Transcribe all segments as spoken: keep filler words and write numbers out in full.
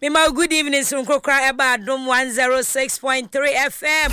Mima, good evening, Sunkokra Eba Dum one oh six point three F M.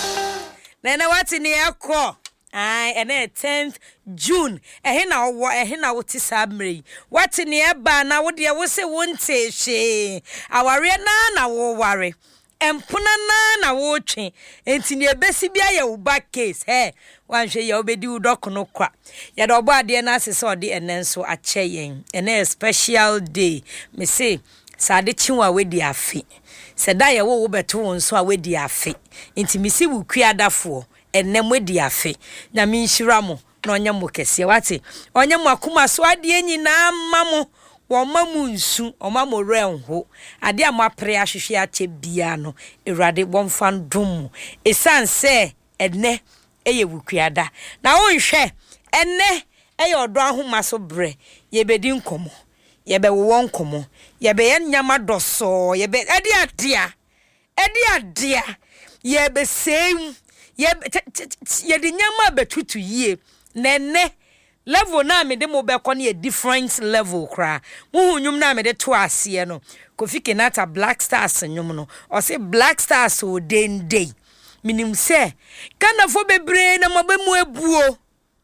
Nana, what's in the airco? Aye, and then tenth June. A hina or a hina what is sabri. What's in the Eba now? What you was say one say she. Our rena na wo worry. Empuna na watching. And in your best be a back case. Hey, one she you be do dock no crap. Yet our body and us is all the and then so a chain. And a special day. Me say. Sade chinwa we di afi. Seda ye wo beto nso a we di afi. Nti misi wu kuadafo ennem we di afi. Na mi nhira mo na onye mo kese wate. Onye mo akuma so ade nyina mamo wo mamu nsu, o mamo renho. Ade a mo apre ahwehwe ache bia no Ewurade bomfa ndom. Esan se enne eye wu kuada. Na wo nhwe enne eye odo ahoma so bre ye bedi nkomo. Yebe wo nkomo yebe ye nyama doso yebe edi adia edi adia yebe sem yebe yedi nyama betutu yie nene level na me de mo be ko na a different level kra muhu nyum na me de to ase no Kofi Kenata Black Stars nyum no o se Black Stars o den day minim se kana fo bebre na mo be mu ebuo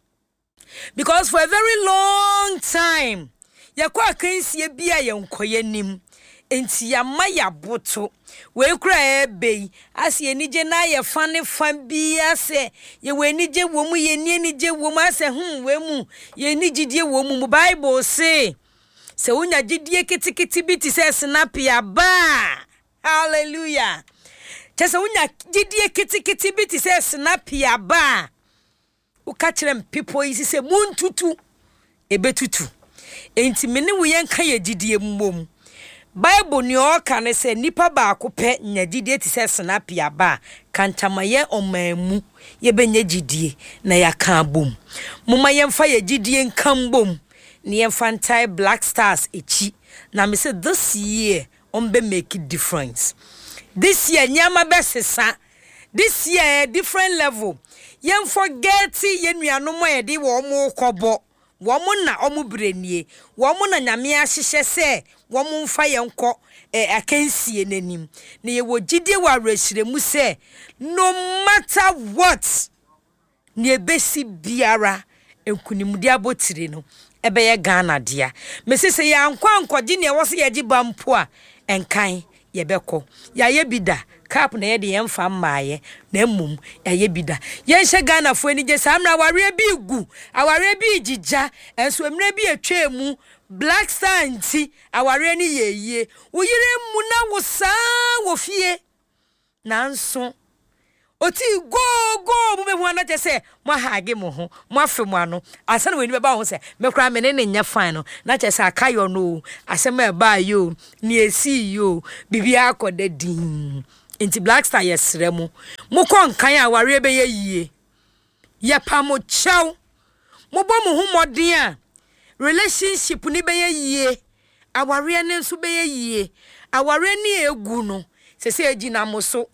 because for a very long time yakwa kansie bia yenkoye nim enti ya maya boto we kura ebe ase enije na ye fane fan bia se ye we enije wo mu ye ni enije wo mu ase hu we mu ye enigidie wo mu Bible say se unya gidie kitikiti biti se snap ya ba hallelujah se unya gidie kitikiti biti se snap ya ba u kachrem people yi se muntutu ebetutu enti mene wo yenka ye gidie mmom Bible ni o ka ne se nipa ba akopɛ nya gidie ti se snap ya ba kantamaye omamu ye benye gidie na ya ka bom moma yemfa ye gidie nkambom ni yemfa ntai Black Stars echi na me say this year on be make a difference this year nyama besesa this year different level yem forget ye nuanom ye de wo mo kobo womu na omu brenie womu na nyame ahyehye se womu mfa yenko e akansie nanim na ye wo gidie wa rehiremu se no matter what ne ebesi biara enkunimdi abotire no ebe ye Ghana dia mesese ya nkwa nkwaji ne wo se ye giba mpo a enkan ye beko ya ye bida cap na ye de yemfa mmaaye na mmum ya ye bida ye hye Ghana fo ani je samra aware bi gu aware bi jija enso emre bi atwemu Black Star nti aware ni yeye wo yire mu na wo saa wo fie nanso oti go go mu be hu na je se mo haage mo ho mo afe mo ano asa na we ni be ba ho se me kra me ne ne nya fine no na je se akayo no asema e ba yo ni esi yo bibia akoda din enti Black Star yesremu mo kon kan aware be ye yie ye pa mo chew mo bo mo hu modin a relationship ni be ye yie aware ne nso be ye yie aware ni egu no se se agina mo so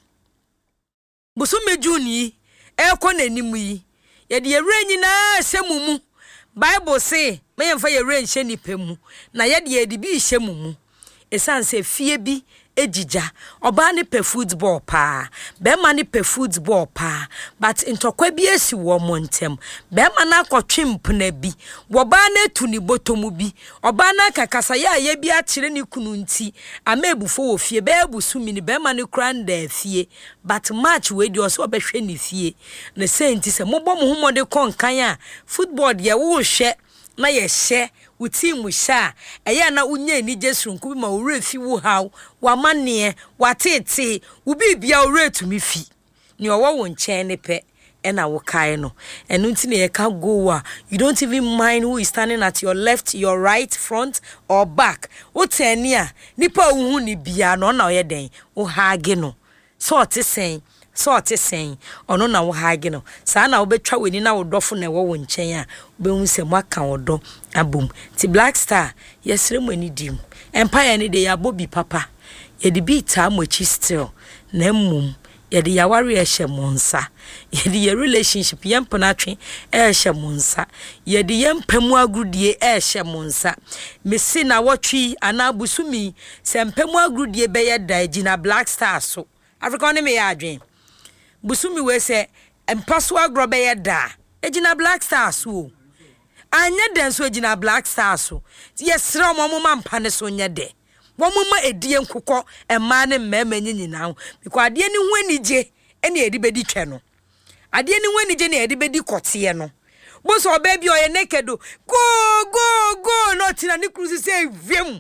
busu mejuni e ko nanim yi ye de yere nyina semumu Bible say me yemfa yere nhye nipemu na ye de ye de bi hye mumu esanse fie bi ejija oba ne pe football pa be ma ne pe football pa but intokwa bi esi wo montem be ma na akotwemp na bi wo ba na tuni botomu bi oba na kakasa ya ye bi a kire ne kunu nti ama ebufo wo fie be ebusu mi ne be ma ne kranda fie but match we di oso obehwe ne fie na senti se mobom homode konkan a football ye wo hwe na ye hye uti mu sha eya na unye ni jesurunku bi ma ore fi wo haw wa mane wa tete wo bibia ore tumi fi ni owo wo nchen ne pe e na wo kai no enu nti na ye ka go a you don't even mind who is standing at your left, your right, front or back wo tani a nipa hu ni bia no na oye den wo haage no so te sen so te sen ono na wo haage no sa na wo betwa weni na wo dofo na wo wo nchen a be hu se mo aka wo do abum ti Black Star yesremu ani dim empire ni de ya bobi papa ye de beat amochi still na mmum yɛde yawari ehye mo nsa yɛde ye relationship yemponatwe ehye mo nsa yɛde yempemu agrudie ehye mo nsa mesi na wotwi ana busumi sempemu agrudie beye da gina Black Star so Africa ne me ya adwen busumi we se empaso agro beye da egina Black Star so anya den so egina Black Star so yesra mo mo mpa ne so nya de womuma edie nkukọ ema ne mmema nyina ho because ade ni hu anije ene edi bedi twe no ade ni hu anije ne edi bedi kote no bo so oba bi oye nekedo go go go no tina ni cruise say wiem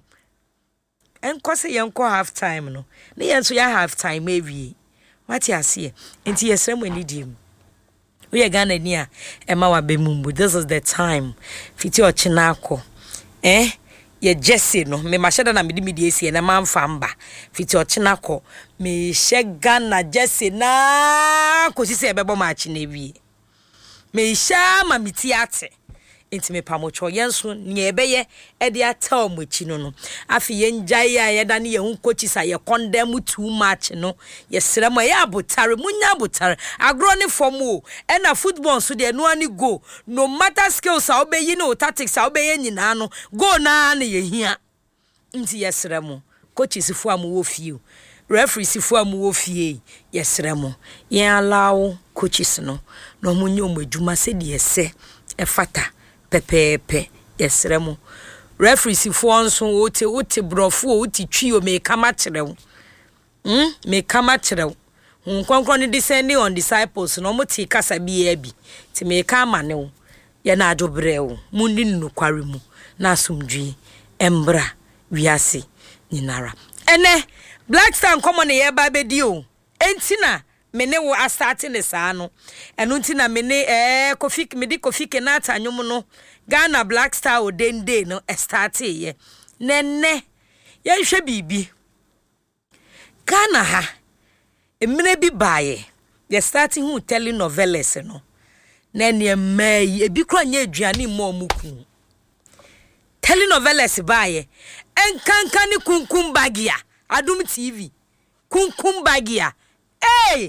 enko se yenko half time no ne yenso ya half time ewie wati ase enti yesrem ani dim we are Ghana ni a ema wa bemumbu this is the time fiti ochina akọ eh ye Jesse no me mashada na midi midi esi na manfa mba fiti ochina ko me shega na Jesse na ko sisi ebebo machi na wi me sha ma miti ate enti me pamocho yenso ne ebeye e de ata omachi no no afi ye njai ya ye da ne ye hu kochi sa ye condemn too much no ye srem ye abotare munya abotare agro ne form o e na football so de no ani go no matter skills a obeyi no tactics a obeyi nyina no go na na ye hia nti ye srem kochi sifu am wo fie referee sifu am wo fie ye srem ye allow coaches no no munyo madwuma se de ye se e fata pepepe yesremu referee sifo nso wote wote brofo wote twio me kama kyerɛw hm me kama kyerɛw nkonkron ne descending on disciples no mote kasa bi abi ti me kama ne wo ye na adobrew mundi nukware mu na asomdwi embra wiase nyinara ene Black Star common ye ba bedi o entina mene wo astate ne saa no eno ntina mene eh Kofi medi Kofi Kenata anwom no Ghana Black Star o dende no starte ye nenne ye hwe bibi Ghana ha emene bi baaye ye starte hu telenovelas no na ne mai ebi kro anya aduane mo muku telenovelas baaye enkanka ne kunkum bagia Adum T V kunkum bagia hey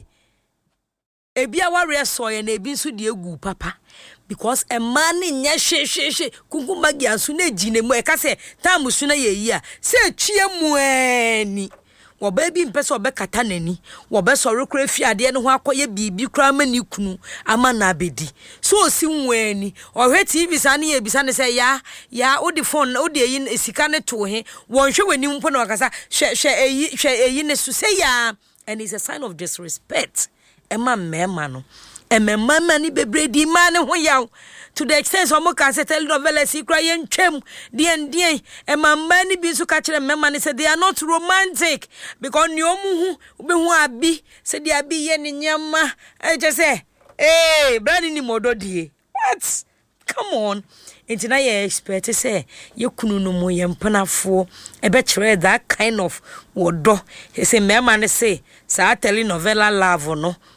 ebi aware so ye na ebi nso de egu papa because a man nya hwe hwe hwe kunkum bagia so na gine mu e ka se time so na ye yi a se twie mu ani wo ba bi mpe so obekata nani wo be so rekura fi ade ne ho akoye bibi kura mani kunu ama na abedi so osi nwani ohwe T V sa na ye bisa ne se ya ya odi phone odi eyi esika ne to he won hwe wani mpo na wakasa hwe hwe eyi hwe eyi ne so se ya and it's a sign of disrespect ema mema no emema mani bebredi ma ne ho yaw to the extent so mo can say telenovelas ikra ye ntwem dien dien ema mani bi so ka kire mema ne say they are not romantic because ni omu hu be hu abi say they abi ye ne nyama e je say eh brand ni mododie what come on enti na ye expect say ye kunu no mo ye mpanafo e be kire that kind of wodo he say mema ne say sa telenovela love no